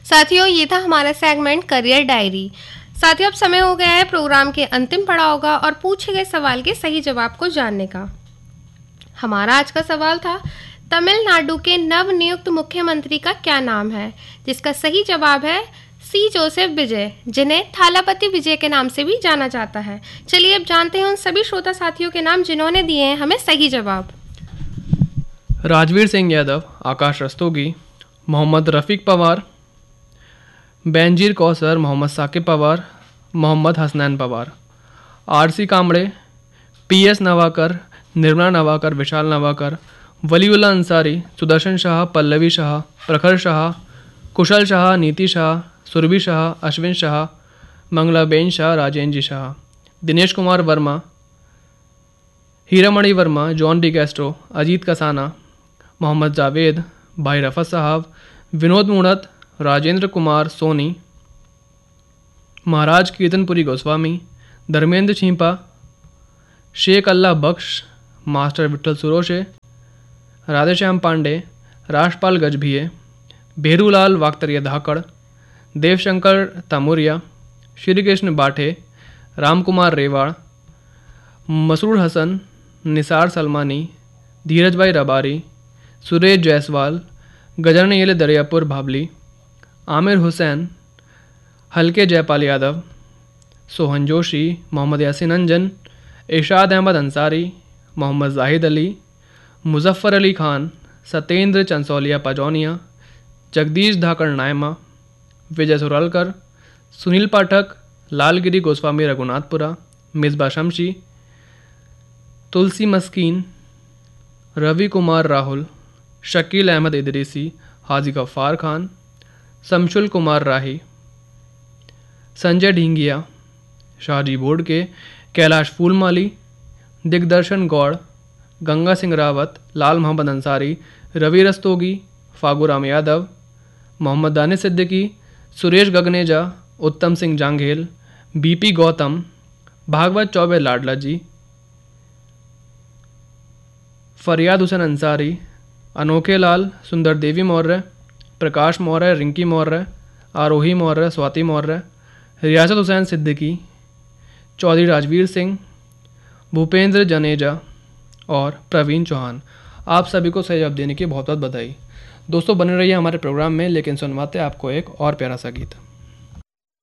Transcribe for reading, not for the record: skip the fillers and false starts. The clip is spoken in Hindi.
साथियों, ये था हमारा सेगमेंट करियर डायरी। साथियों, अब समय हो गया है प्रोग्राम के अंतिम पड़ाव का और पूछे गए सवाल के सही जवाब को जानने का। हमारा आज का सवाल था, तमिलनाडु के नवनियुक्त मुख्यमंत्री का क्या नाम है? जिसका सही जवाब है सी जोसेफ विजय, जिन्हें थालापति विजय के नाम से भी जाना जाता है। चलिए अब जानते हैं उन सभी श्रोता साथियों के नाम जिन्होंने दिए हैं हमें सही जवाब। राजवीर सिंह यादव, आकाश रस्तोगी, मोहम्मद रफ़ीक पवार, बेनजीर कौसर, मोहम्मद साकिब पवार, मोहम्मद हसनैन पवार, आरसी कामड़े, पीएस नवाकर, निर्मला नवाकर, विशाल नवाकर, वलीउल्लाह अंसारी, सुदर्शन शाह, पल्लवी शाह, प्रखर शाह, कुशल शाह, नीति Shah, Surabhi Shah, Ashwin Shah, मंगलाबेन Shah, Rajendra Shah, Dinesh Kumar Verma, Hiramani Verma, John D Castro, Ajit Kasana, Mohammad Javed, भाई रफ़त साहब, विनोद मुणत, राजेंद्र कुमार सोनी, महाराज कीर्तनपुरी गोस्वामी, धर्मेंद्र छिंपा, शेख अल्लाह बख्श, मास्टर विठल सुरोशे, राधेश्याम पांडे, राजपाल गजभिये, भेरूलाल वाक्तरिया धाकड़, देवशंकर तमुरिया, श्री कृष्ण बाठे, रामकुमार रेवाड़, मसरूर हसन, निसार सलमानी, धीरज भाई रबारी, सुरेश जायसवाल, गजरन दरियापुर भाबली, आमिर हुसैन, हल्के जयपाल यादव, सोहन जोशी, मोहम्मद यासिन अंजन, इरशाद अहमद अंसारी, मोहम्मद जाहिद अली, मुजफ्फर अली खान, सत्येंद्र चंसौलिया पजौनिया, जगदीश धाकड़ नायमा, विजय सुरलकर, सुनील पाठक, लालगिरी गोस्वामी रघुनाथपुरा, मिसबा शमशी, तुलसी मस्कीन, रवि कुमार राहुल, शकील अहमद इदरीसी, हाजी गफ्फार खान, शमशुल कुमार राही, संजय ढींगिया, शाहजी बोर्ड के, कैलाश फूलमाली, दिग्दर्शन गौड़, गंगा सिंह रावत, लाल मोहम्मद अंसारी, रवि रस्तोगी, फागूराम यादव, मोहम्मद दानिश सिद्दीकी, सुरेश गगनेजा, उत्तम सिंह जांघेल, बीपी गौतम, भागवत चौबे लाडला जी, फरियाद हुसैन अंसारी, अनोखे लाल, सुंदर देवी मौर्य, प्रकाश मौर्य, रिंकी मौर्य, आरोही मौर्य, स्वाति मौर्य, रियासत हुसैन सिद्दीकी, चौधरी राजवीर सिंह, भूपेंद्र जनेजा और प्रवीण चौहान। आप सभी को सही जवाब देने की बहुत बहुत बधाई। दोस्तों, बने रहिए हमारे प्रोग्राम में, लेकिन सुनवाते आपको एक और प्यारा सा गीत।